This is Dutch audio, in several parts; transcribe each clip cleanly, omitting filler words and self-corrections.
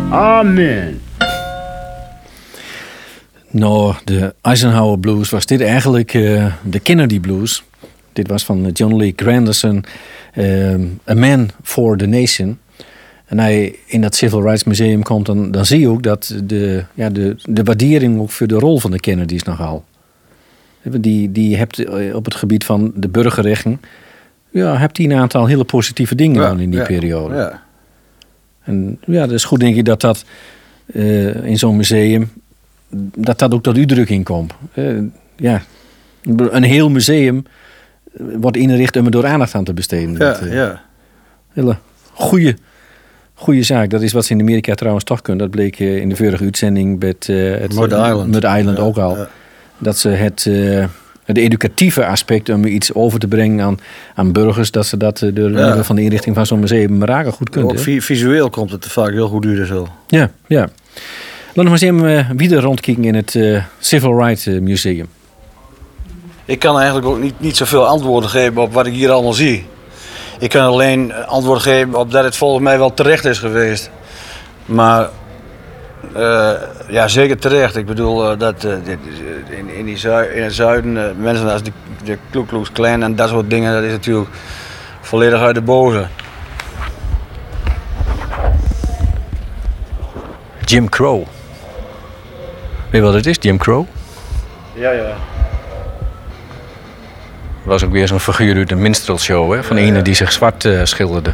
Amen. Nou, de Eisenhower Blues was dit eigenlijk de Kennedy Blues. Dit was van John Lee Granderson, A Man for the Nation. En hij in dat Civil Rights Museum komt, dan zie je ook dat de waardering ook voor de rol van de Kennedys nogal. Die hebt op het gebied van de burgerrechten, hebt die een aantal hele positieve dingen gedaan in die periode. Ja. En dat is goed, denk ik, dat in zo'n museum, dat ook tot uitdrukking komt. Een heel museum wordt inricht om er door aandacht aan te besteden. Hele goede zaak. Dat is wat ze in Amerika trouwens toch kunnen. Dat bleek in de vorige uitzending met het Mud Island ook al. Ja. Dat ze het educatieve aspect om iets over te brengen aan burgers, dat ze dat door middel van de inrichting van zo'n museum meraken goed kunnen. Ook visueel komt het vaak heel goed uit zo. Ja. Laten we eens even weer rondkijken in het Civil Rights Museum. Ik kan eigenlijk ook niet zoveel antwoorden geven op wat ik hier allemaal zie. Ik kan alleen antwoord geven op dat het volgens mij wel terecht is geweest. Maar zeker terecht. Ik bedoel dat in het zuiden mensen als de Ku Klux Klan en dat soort dingen, dat is natuurlijk volledig uit de boze. Jim Crow. Weet je wat het is, Jim Crow? Ja. Was ook weer zo'n figuur uit de minstrelshow, hè? Van ene die zich zwart schilderde.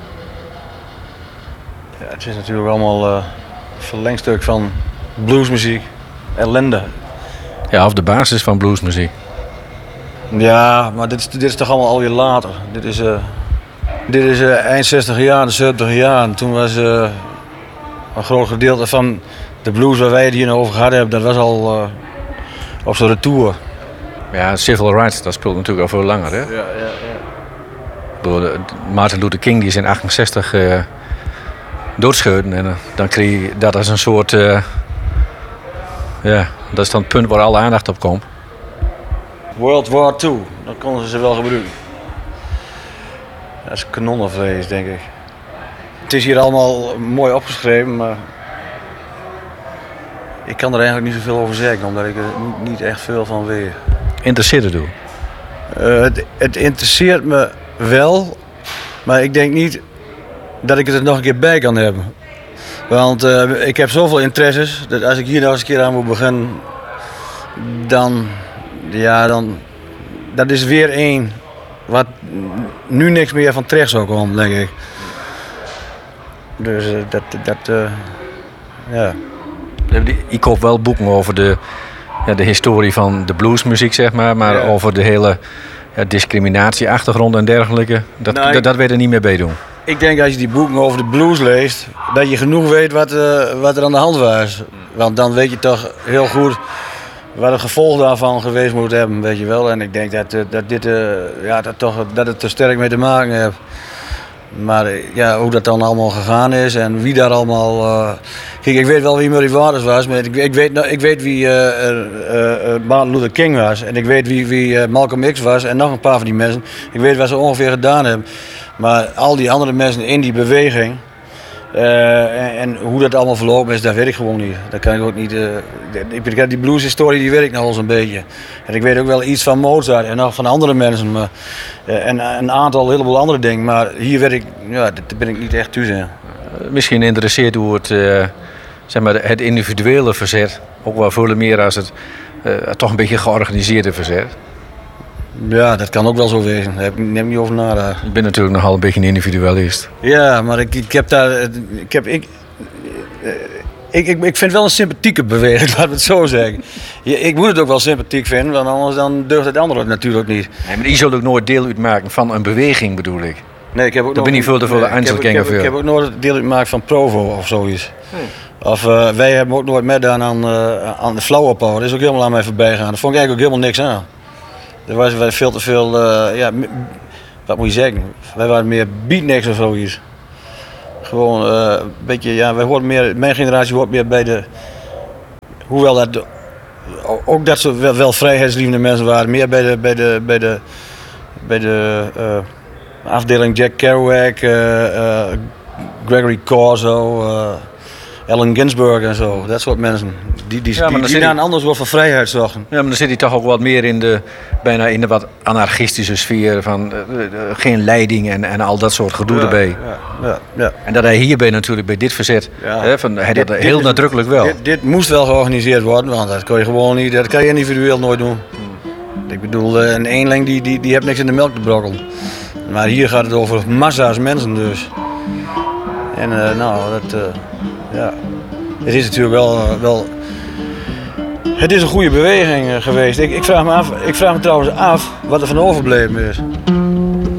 Ja, het is natuurlijk allemaal een verlengstuk van bluesmuziek, ellende. Ja, of de basis van bluesmuziek. Ja, maar dit is toch allemaal alweer later. Dit is eind 60 jaar, de 70 jaar. En toen was een groot gedeelte van de blues waar wij het hier over gehad hebben, dat was al op zijn retour. Ja, civil rights, dat speelt natuurlijk al veel langer, hè? Ja. Martin Luther King die is in 68 doodgeschoten. En dan kreeg je dat als een soort... dat is dan het punt waar alle aandacht op komt. World War II, dat konden ze wel gebruiken. Dat is kanonnenvlees, denk ik. Het is hier allemaal mooi opgeschreven, maar... ik kan er eigenlijk niet zoveel over zeggen, omdat ik er niet echt veel van weet. Interesseert het u? Het interesseert me wel, maar ik denk niet dat ik het er nog een keer bij kan hebben. Want ik heb zoveel interesses, dat als ik hier nou eens een keer aan moet beginnen, dan dat is weer één wat nu niks meer van terecht zou komen, denk ik. Dus Ik koop wel boeken over de historie van de bluesmuziek, zeg maar over de hele discriminatieachtergrond en dergelijke. Dat weet er niet meer bij doen. Ik denk als je die boeken over de blues leest, dat je genoeg weet wat er aan de hand was. Want dan weet je toch heel goed wat het gevolg daarvan geweest moet hebben, weet je wel. En ik denk dat het er sterk mee te maken heeft. Maar hoe dat dan allemaal gegaan is en wie daar allemaal... Kijk, ik weet wel wie Muddy Waters was, maar ik weet wie Martin Luther King was. En ik weet wie Malcolm X was en nog een paar van die mensen. Ik weet wat ze ongeveer gedaan hebben. Maar al die andere mensen in die beweging... en hoe dat allemaal verlopen is, dat weet ik gewoon niet. Dat kan ik ook niet... die blueshistorie die weet ik nog wel zo'n beetje. En ik weet ook wel iets van Mozart en nog van andere mensen. Maar, en een heleboel andere dingen. Maar hier weet ik... daar ben ik niet echt thuis in. Misschien interesseert u het individuele verzet ook wel veel meer als het toch een beetje georganiseerde verzet. Ja, dat kan ook wel zo wezen. Daar neem ik niet over nadenken. Ik ben natuurlijk nogal een beetje een individualist. Ja, maar ik heb daar... Ik vind het wel een sympathieke beweging, laten we het zo zeggen. Ik moet het ook wel sympathiek vinden, want anders dan durft het andere natuurlijk niet. Nee, maar die zullen ook nooit deel uitmaken van een beweging, bedoel ik. Nee, ik heb ook daar ben je veel te veel Einzelgänger voor. Ik heb ook nooit deel uitgemaakt van Provo of zoiets. Of wij hebben ook nooit meegedaan aan de flow opbouw. Dat is ook helemaal aan mij voorbij gegaan. Daar vond ik eigenlijk ook helemaal niks aan. Er was veel te veel, wat moet je zeggen? Wij waren meer beatniks of zoiets. Gewoon een beetje, wij hoorden meer, mijn generatie hoort meer bij de... Hoewel dat, ook dat ze wel vrijheidslievende mensen waren. Meer bij de afdeling Jack Kerouac, Gregory Corso. Allen Ginsberg en zo, dat soort mensen. Die naar een ander soort van vrijheid zochten. Ja, maar dan zit hij toch ook wat meer bijna in de wat anarchistische sfeer van geen leiding en al dat soort gedoe erbij. Ja. En dat hij hierbij natuurlijk bij dit verzet, hij dat heel nadrukkelijk wel. Dit moest wel georganiseerd worden, want dat kan je gewoon niet, dat kan je individueel nooit doen. Ik bedoel, een eenling die heeft niks in de melk te brokkelen. Maar hier gaat het over massa's mensen dus. En het is natuurlijk wel het is een goede beweging geweest. Ik vraag me trouwens af wat er van overbleven is.